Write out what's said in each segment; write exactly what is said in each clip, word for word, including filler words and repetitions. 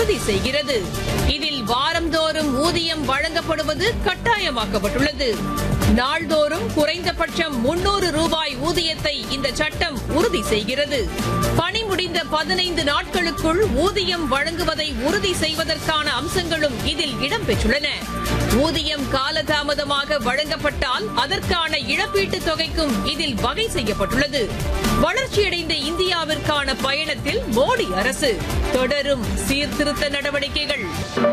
உறுதி செய்கிறது. இதில் வாரந்தோறும் ஊதியம் வழங்கப்படுவது கட்டாயமாக்கப்பட்டுள்ளது. நாள்தோறும் குறைந்தபட்சம் முன்னூறு ரூபாய் ஊதியத்தை இந்த சட்டம் உறுதி செய்கிறது. பணி முடிந்த பதினைந்து நாட்களுக்குள் ஊதியம் வழங்குவதை உறுதி செய்வதற்கான அம்சங்களும் இதில் இடம்பெற்றுள்ளன. ஊதியம் காலதாமதமாக வழங்கப்பட்டால் அதற்கான இழப்பீட்டுத் தொகைக்கும் இதில் வகை செய்யப்பட்டுள்ளது. வளர்ச்சியடைந்த இந்தியாவிற்கான பயணத்தில் மோடி அரசு தொடரும் சீர்திருத்த நடவடிக்கைகள்.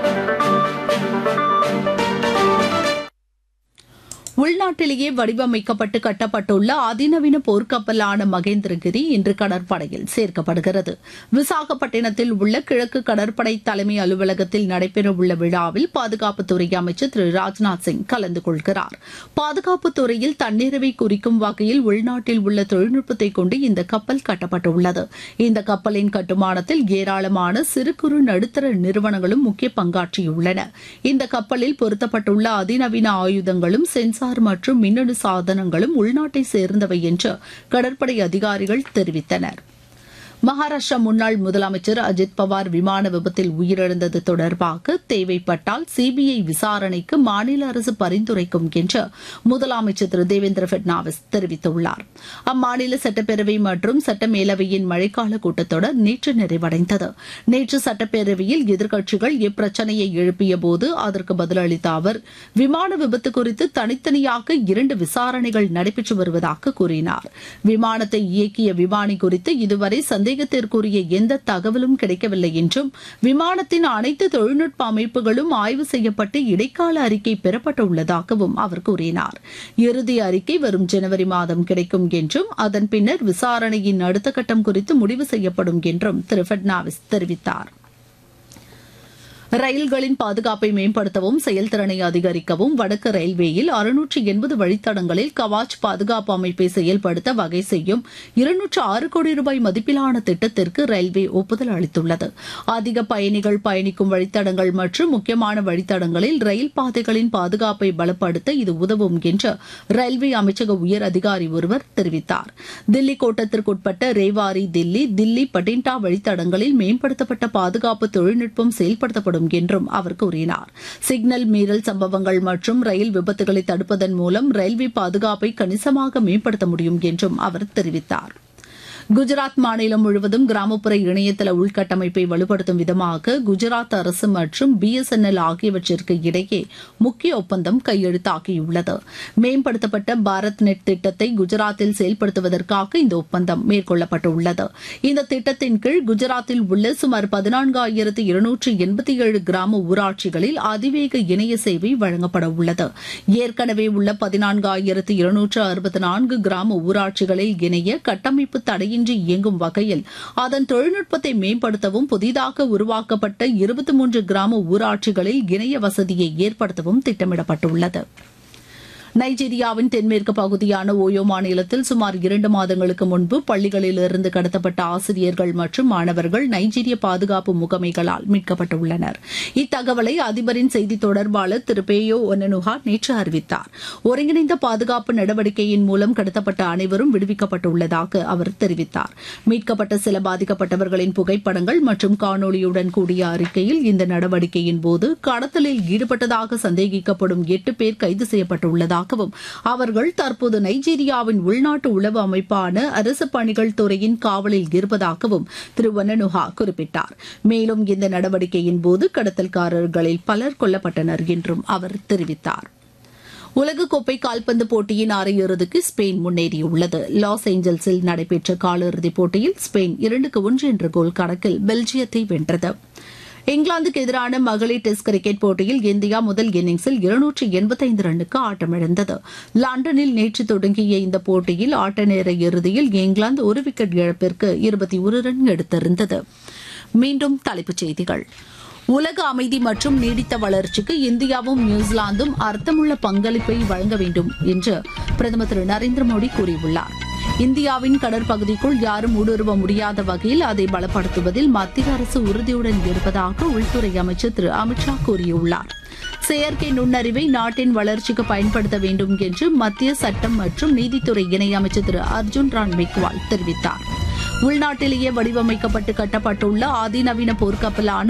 உள்நாட்டிலேயே வடிவமைக்கப்பட்டு கட்டப்பட்டுள்ள அதிநவீன போர்க்கப்பலான மகேந்திரகிரி இன்று கடற்படையில் சேர்க்கப்படுகிறது. விசாகப்பட்டினத்தில் உள்ள கிழக்கு கடற்படை தலைமை அலுவலகத்தில் நடைபெறவுள்ள விழாவில் பாதுகாப்புத்துறை அமைச்சர் திரு ராஜ்நாத் சிங் கலந்து கொள்கிறார். பாதுகாப்புத்துறையில் தன்னிறைவை குறிக்கும் வகையில் உள்நாட்டில் உள்ள தொழில்நுட்பத்தை கொண்டு இந்த கப்பல் கட்டப்பட்டுள்ளது. இந்த கப்பலின் கட்டுமானத்தில் ஏராளமான சிறு குறு நடுத்தர நிறுவனங்களும் முக்கிய பங்காற்றியுள்ளன. இந்த கப்பலில் பொருத்தப்பட்டுள்ள அதிநவீன ஆயுதங்களும் சென்சார் மற்றும் மின்னணு சாதனங்களும் உள்நாட்டை சேர்ந்தவை என்று கடற்படை அதிகாரிகள் தெரிவித்தனர். மகாராஷ்டிரா முன்னாள் முதலமைச்சர் அஜித் பவார் விமான விபத்தில் உயிரிழந்தது தொடர்பாக தேவைப்பட்டால் சிபிஐ விசாரணைக்கு மாநில அரசு பரிந்துரைக்கும் என்று முதலமைச்சர் திரு தேவேந்திர பட்னாவிஸ் தெரிவித்துள்ளார். அம்மாநில சட்டப்பேரவை மற்றும் சட்டமேலவையின் மழைக்கால கூட்டத்தொடர் நேற்று நிறைவடைந்தது. நேற்று சட்டப்பேரவையில் எதிர்க்கட்சிகள் இப்பிரச்சினையை எழுப்பியபோது அதற்கு பதிலளித்த அவர் விமான விபத்து குறித்து தனித்தனியாக இரண்டு விசாரணைகள் நடைபெற்று வருவதாக கூறினார். விமானத்தை இயக்கிய விமானி குறித்து இதுவரை சந்தேக சந்தேகத்திற்குரிய எந்த தகவலும் கிடைக்கவில்லை என்றும் விமானத்தின் அனைத்து தொழில்நுட்ப அமைப்புகளும் ஆய்வு செய்யப்பட்டு இடைக்கால அறிக்கை பெறப்பட்டுள்ளதாகவும் அவர் கூறினார். இறுதி அறிக்கை வரும் ஜனவரி மாதம் கிடைக்கும் என்றும் அதன் பின்னர் விசாரணையின் அடுத்த கட்டம் குறித்து முடிவு செய்யப்படும் என்றும் திரு பட்னாவிஸ் தெரிவித்தார். ரயில்களின் பாதுகாப்பை மேம்படுத்தவும் செயல்திறனை அதிகரிக்கவும் வடக்கு ரயில்வேயில் அறுநூற்று எண்பது வழித்தடங்களில் கவாச் பாதுகாப்பு அமைப்பை செயல்படுத்த வகை செய்யும் இருநூற்று ஆறு கோடி ரூபாய் மதிப்பிலான திட்டத்திற்கு ரயில்வே ஒப்புதல் அளித்துள்ளது. அதிக பயணிகள் பயணிக்கும் வழித்தடங்கள் மற்றும் முக்கியமான வழித்தடங்களில் ரயில் பாதைகளின் பாதுகாப்பை பலப்படுத்த இது உதவும் என்று ரயில்வே அமைச்சக உயர் அதிகாரி ஒருவர் தெரிவித்தார். தில்லி கோட்டத்திற்குட்பட்ட ரேவாரி தில்லி தில்லி பட்டிண்டா வழித்தடங்களில் மேம்படுத்தப்பட்ட பாதுகாப்பு தொழில்நுட்பம் செயல்படுத்தப்படும் என்றும் அவர் கூறினார். சிக்னல் மீறல் சம்பவங்கள் மற்றும் ரயில் விபத்துகளை தடுப்பதன் மூலம் ரயில்வே பாதுகாப்பை கணிசமாக மேம்படுத்த முடியும் என்றும் அவர் தெரிவித்தார். குஜராத் மாநிலம் முழுவதும் கிராமப்புற இணையதள உள்கட்டமைப்பை வலுப்படுத்தும் விதமாக குஜராத் அரசு மற்றும் பி எஸ் என் எல் ஆகியவற்றிற்கு இடையே முக்கிய ஒப்பந்தம் கையெழுத்தாகியுள்ளது. மேம்படுத்தப்பட்ட பாரத் நெட் திட்டத்தை குஜராத்தில் செயல்படுத்துவதற்காக இந்த ஒப்பந்தம் மேற்கொள்ளப்பட்டுள்ளது. இந்த திட்டத்தின் கீழ் குஜராத்தில் உள்ள சுமார் பதினான்காயிரத்து இருநூற்று எண்பத்தி ஏழு கிராம ஊராட்சிகளில் அதிவேக இணைய சேவை வழங்கப்பட உள்ளது. ஏற்கனவே உள்ள பதினான்காயிரத்து இருநூற்று அறுபத்தி நான்கு கிராம ஊராட்சிகளில் இணைய கட்டமைப்பு தடையின் இயங்கும் வகையில் அதன் தொழில்நுட்பத்தை மேம்படுத்தவும் புதிதாக உருவாக்கப்பட்ட இருபத்தி மூன்று கிராம ஊராட்சிகளில் இணைய வசதியை ஏற்படுத்தவும் திட்டமிடப்பட்டுள்ளது. நைஜீரியாவின் தென்மேற்கு பகுதியான ஓயோ மாநிலத்தில் சுமார் இரண்டு மாதங்களுக்கு முன்பு பள்ளிகளிலிருந்து கடத்தப்பட்ட ஆசிரியர்கள் மற்றும் மாணவர்கள் நைஜீரிய பாதுகாப்பு முகமைகளால் மீட்கப்பட்டுள்ளனர். இத்தகவலை அதிபரின் செய்தி தொடர்பாளர் திரு பேயோ ஒன்னனுகா நேற்று அறிவித்தார். ஒருங்கிணைந்த பாதுகாப்பு நடவடிக்கையின் மூலம் கடத்தப்பட்ட அனைவரும் விடுவிக்கப்பட்டுள்ளதாக அவர் தெரிவித்தார். மீட்கப்பட்ட சில பாதிக்கப்பட்டவர்களின் புகைப்படங்கள் மற்றும் காணொலியுடன் கூடிய அறிக்கையில் இந்த நடவடிக்கையின் போது கடத்தலில் ஈடுபட்டதாக சந்தேகிக்கப்படும் எட்டு பேர் கைது செய்யப்பட்டுள்ளதாக அவர்கள் தற்போது நைஜீரியாவின் உள்நாட்டு உளவு அமைப்பான அரசு பணிகள் துறையின் காவலில் இருப்பதாகவும் திரு வன்னனுகா குறிப்பிட்டார். மேலும் இந்த நடவடிக்கையின் போது கடத்தல்காரர்களில் பலர் கொல்லப்பட்டனர் என்றும் அவர் தெரிவித்தார். உலகக்கோப்பை கால்பந்து போட்டியின் அரையிறுதிக்கு ஸ்பெயின் முன்னேறியுள்ளது. லாஸ் ஏஞ்சல்ஸில் நடைபெற்ற காலிறுதிப் போட்டியில் ஸ்பெயின் இரண்டுக்கு ஒன்று என்ற கோல் கணக்கில் பெல்ஜியத்தை வென்றது. இங்கிலாந்துக்கு எதிரான மகளிர் டெஸ்ட் கிரிக்கெட் போட்டியில் இந்தியா முதல் இன்னிங்ஸில் இருநூற்று எண்பத்தைந்து ரன்னுக்கு ஆட்டமிழந்தது. லண்டனில் நேற்று தொடங்கிய இந்த போட்டியில் ஆட்ட நேர இறுதியில் இங்கிலாந்து ஒரு விக்கெட் இழப்பிற்கு இருபத்தி ஒரு ரன் எடுத்திருந்தது. மீண்டும் தலைப்புச் செய்திகள். உலக அமைதி மற்றும் நீடித்த வளர்ச்சிக்கு இந்தியாவும் நியூசிலாந்தும் அர்த்தமுள்ள பங்களிப்பை வழங்க வேண்டும் என்று பிரதமர் திரு நரேந்திர மோடி கூறியுள்ளார். இந்தியாவின் கடற்பகுதிக்குள் யாரும் ஊடுருவ முடியாத வகையில் அதை பலப்படுத்துவதில் மத்திய அரசு உறுதியுடன் இருப்பதாக உள்துறை அமைச்சர் திரு அமித்ஷா கூறியுள்ளார். செயற்கை நுண்ணறிவை நாட்டின் வளர்ச்சிக்கு பயன்படுத்த வேண்டும் என்று மத்திய சட்டம் மற்றும் நீதித்துறை இணையமைச்சர் திரு அர்ஜுன் ராம் மேக்வால் தெரிவித்தார். உள்நாட்டிலேயே வடிவமைக்கப்பட்டு கட்டப்பட்டுள்ள அதிநவீன போர்க்கப்பலான